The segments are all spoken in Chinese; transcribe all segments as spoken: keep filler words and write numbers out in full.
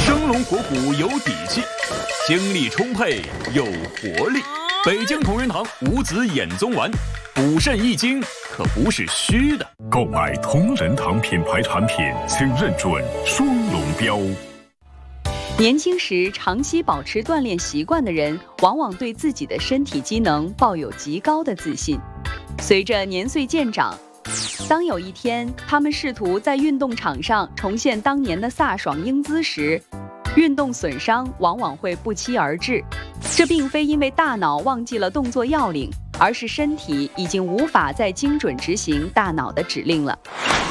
生龙活虎有底气，精力充沛有活力。北京同仁堂五子衍宗丸，补肾益精可不是虚的。 购买同仁堂品牌产品，请认准双龙标。 年轻时长期保持锻炼习惯的人，往往对自己的身体机能抱有极高的自信。随着年岁渐长，当有一天他们试图在运动场上重现当年的飒爽英姿时，运动损伤往往会不期而至。这并非因为大脑忘记了动作要领，而是身体已经无法再精准执行大脑的指令了。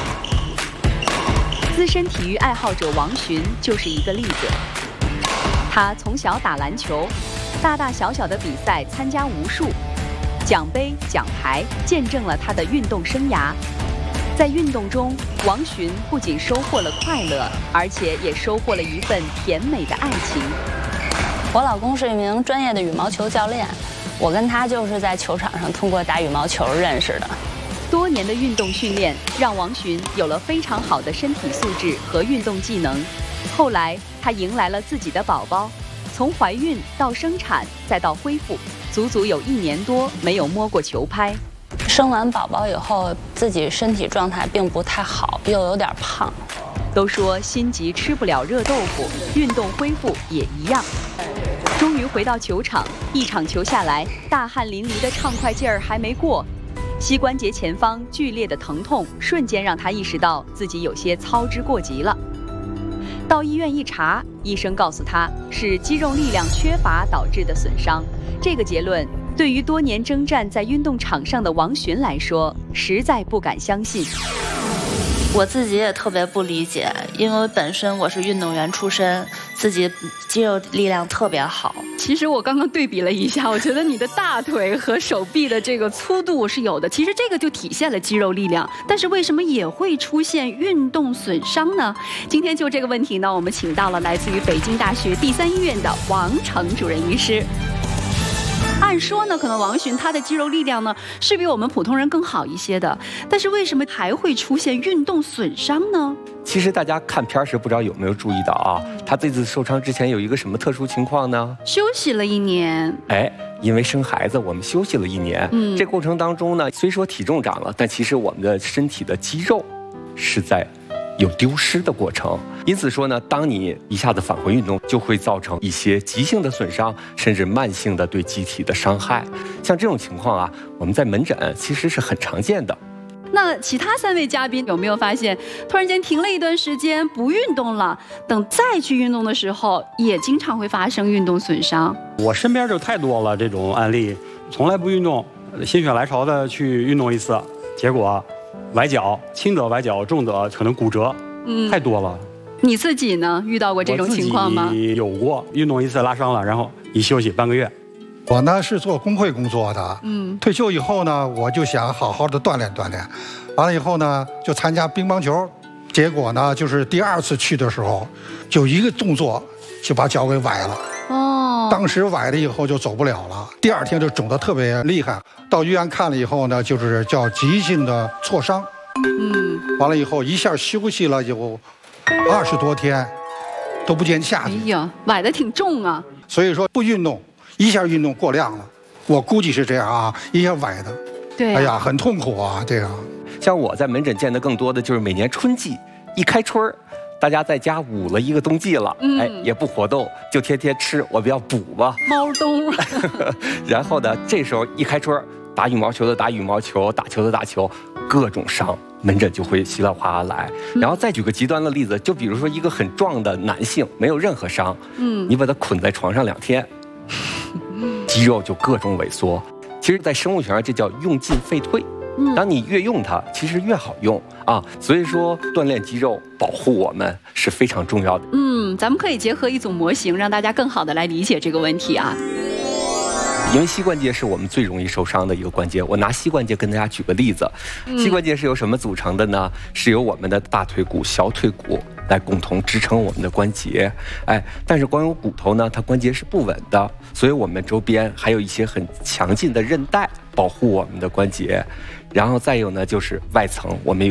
资深体育爱好者王洵就是一个例子。他从小打篮球，大大小小的比赛参加无数，奖杯奖牌见证了他的运动生涯。在运动中，王洵不仅收获了快乐，而且也收获了一份甜美的爱情。 我老公是一名专业的羽毛球教练，我跟他就是在球场上通过打羽毛球认识的。 多年的运动训练让王洵有了非常好的身体素质和运动技能。后来，他迎来了自己的宝宝，从怀孕到生产再到恢复，足足有一年多没有摸过球拍。 生完宝宝以后，自己身体状态并不太好，又有点胖。 都说心急吃不了热豆腐，运动恢复也一样。终于回到球场，一场球下来，大汗淋漓的畅快劲儿还没过，膝关节前方剧烈的疼痛瞬间让他意识到自己有些操之过急了。到医院一查，医生告诉他是肌肉力量缺乏导致的损伤。这个结论对于多年征战在运动场上的王洵来说，实在不敢相信。 我自己也特别不理解，因为本身我是运动员出身，自己肌肉力量特别好。 其实我刚刚对比了一下，我觉得你的大腿和手臂的这个粗度是有的，其实这个就体现了肌肉力量。但是为什么也会出现运动损伤呢？今天就这个问题呢，我们请到了来自于北京大学第三医院的王成主任医师。按说呢，可能王洵他的肌肉力量呢是比我们普通人更好一些的，但是为什么还会出现运动损伤呢？ 其实大家看片时不知道有没有注意到啊，他这次受伤之前有一个什么特殊情况呢？ 休息了一年。 哎，因为生孩子，我们休息了一年。嗯，这过程当中呢，虽说体重长了，但其实我们的身体的肌肉是在有丢失的过程。因此说呢，当你一下子返回运动，就会造成一些急性的损伤，甚至慢性的对机体的伤害。像这种情况啊，我们在门诊其实是很常见的。 那其他三位嘉宾有没有发现，突然间停了一段时间不运动了，等再去运动的时候，也经常会发生运动损伤？ 我身边就太多了这种案例，从来不运动，心血来潮的去运动一次，结果崴脚，轻者崴脚，重者可能骨折，嗯，太多了。 你自己呢，遇到过这种情况吗？ 有过，运动一次拉伤了，然后一休息半个月。 我呢是做工会工作的，嗯，退休以后呢，我就想好好的锻炼锻炼，完了以后呢，就参加乒乓球，结果呢，就是第二次去的时候，就一个动作就把脚给崴了。哦，当时崴了以后就走不了了，第二天就肿得特别厉害，到医院看了以后呢，就是叫急性的挫伤。嗯，完了以后一下休息了有二十多天，都不见下去。 哎呀，崴得挺重啊！ 所以说不运动，一下运动过量了，我估计是这样啊，一下崴的。对、啊，哎呀，很痛苦啊，这样。 像我在门诊见的更多的就是每年春季一开春儿，大家在家捂了一个冬季了，嗯、哎，也不活动，就天天吃，我们要补吧。 猫冬。 然后呢，这时候一开春，打羽毛球的打羽毛球，打球的打球，各种伤。门诊就会稀里哗啦来，然后再举个极端的例子，就比如说一个很壮的男性，没有任何伤，嗯，你把他捆在床上两天，肌肉就各种萎缩。其实，在生物学上，这叫用进废退。当你越用它，其实越好用啊。所以说，锻炼肌肉、保护我们是非常重要的。 嗯，咱们可以结合一组模型，让大家更好的来理解这个问题啊。 因为膝关节是我们最容易受伤的一个关节，我拿膝关节跟大家举个例子。膝关节是由什么组成的呢？是由我们的大腿骨、小腿骨来共同支撑我们的关节。哎，但是光有骨头呢，它关节是不稳的，所以我们周边还有一些很强劲的韧带保护我们的关节。然后再有呢，就是外层我们有